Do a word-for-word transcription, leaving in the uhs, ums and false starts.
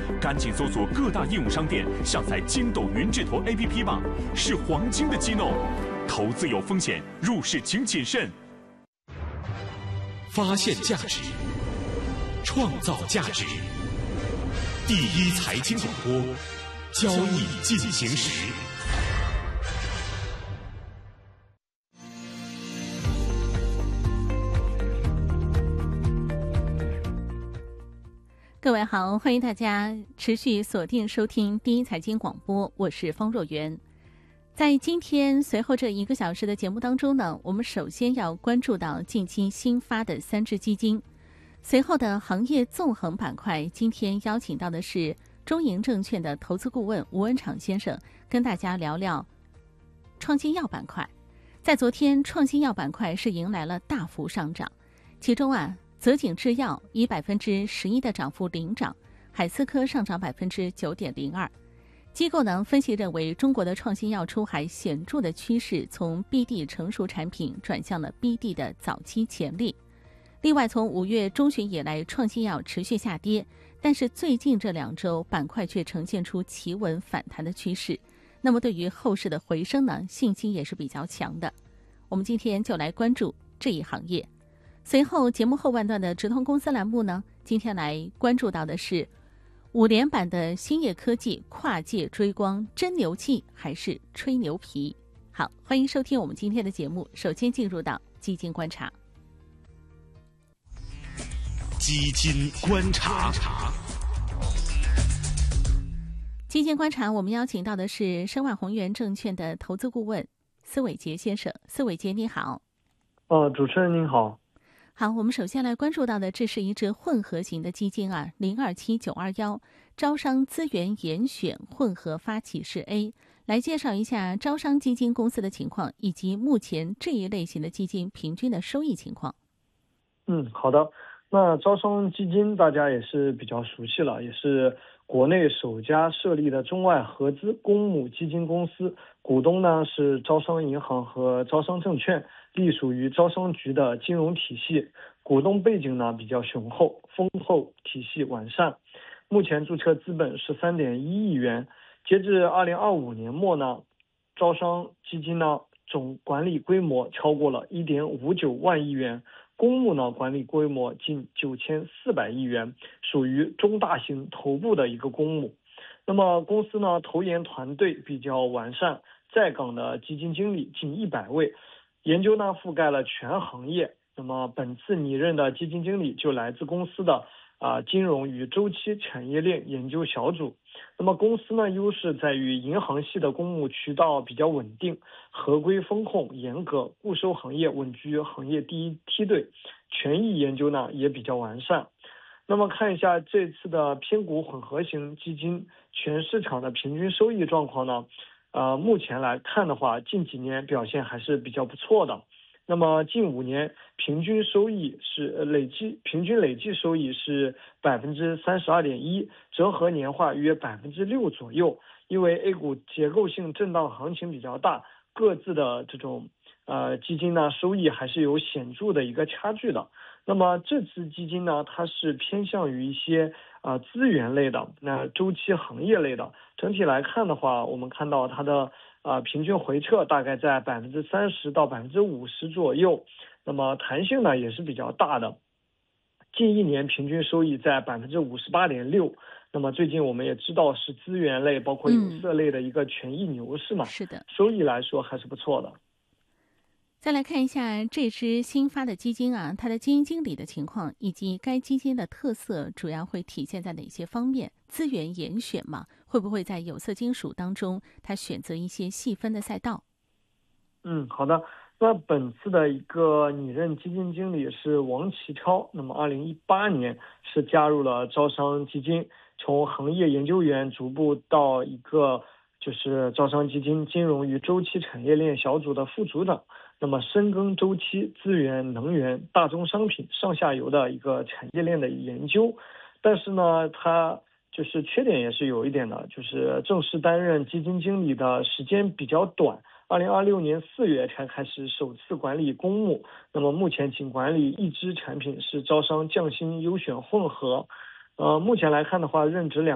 赶紧搜索各大应用商店，下载筋斗云智投 A P P 吧，是黄金的机弄。投资有风险，入市请谨慎。 发现价值，创造价值。第一财经广播，交易进行时。 各位好，欢迎大家持续锁定收听第一财经广播，我是方若元。在今天随后这一个小时的节目当中呢，我们首先要关注到近期新发的三只基金。随后的行业纵横板块，今天邀请到的是中银证券的投资顾问吴文敞先生，跟大家聊聊创新药板块。在昨天，创新药板块是迎来了大幅上涨，其中啊，泽景制药以百分之十一的涨幅领涨，海思科上涨百分之九点零二。机构呢分析认为，中国的创新药出海显著的趋势从 B D 成熟产品转向了 B D 的早期潜力。另外，从五月中旬以来，创新药持续下跌，但是最近这两周板块却呈现出企稳反弹的趋势。那么对于后市的回升呢，信心也是比较强的。我们今天就来关注这一行业。随后节目后半段的直通公司栏目呢，今天来关注到的是五连板的兴业科技跨界追光，真牛气还是吹牛皮？好，欢迎收听我们今天的节目。首先进入到基金观察。 基金观察， 基金观察，我们邀请到的是申万宏源证券的投资顾问司伟杰先生。司伟杰，你好。 呃，主持人您好。 好，我们首先来关注到的，这是一只混合型的基金啊，零二七九二幺招商资源严选混合发起式 A， 来介绍一下招商基金公司的情况，以及目前这一类型的基金平均的收益情况。 嗯，好的。那招商基金大家也是比较熟悉了，也是国内首家设立的中外合资公募基金公司，股东呢是招商银行和招商证券，隶属于招商局的金融体系，股东背景呢比较雄厚丰厚，体系完善。目前注册资本是 三点一亿元，截至二零二五年末呢，招商基金呢总管理规模超过了 一点五九万亿元，公募呢管理规模近九千四百亿元，属于中大型头部的一个公募。那么公司呢投研团队比较完善，在岗的基金经理近一百位，研究呢覆盖了全行业。那么本次拟任的基金经理就来自公司的啊、呃、金融与周期产业链研究小组。那么公司呢优势在于银行系的公募渠道比较稳定，合规风控严格，固收行业稳居行业第一梯队，权益研究呢也比较完善。那么看一下这次的偏股混合型基金全市场的平均收益状况呢，呃，目前来看的话，近几年表现还是比较不错的。那么近五年平均收益是累计平均累计收益是百分之三十二点一，折合年化约百分之六左右。因为 A 股结构性震荡行情比较大，各自的这种呃基金呢收益还是有显著的一个差距的。那么这次基金呢，它是偏向于一些啊、呃、资源类的，那周期行业类的。整体来看的话，我们看到它的啊、呃、平均回撤大概在百分之三十到百分之五十左右，那么弹性呢也是比较大的。近一年平均收益在百分之五十八点六。那么最近我们也知道是资源类包括有色类的一个权益牛市嘛， 嗯、是的， 收益来说还是不错的。 再来看一下这支新发的基金啊，它的基金经理的情况，以及该基金的特色主要会体现在哪些方面？资源严选嘛，会不会在有色金属当中，它选择一些细分的赛道？ 嗯，好的。那本次的一个拟任基金经理是王奇超，那么二零一八年是加入了招商基金，从行业研究员逐步到一个就是招商基金金融与周期产业链小组的副组长。那么深耕周期、资源、能源、大宗商品上下游的一个产业链的研究。但是呢，他就是缺点也是有一点的，就是正式担任基金经理的时间比较短，二零二六年四月才开始首次管理公募，那么目前仅管理一支产品是招商匠心优选混合。呃，目前来看的话，任职两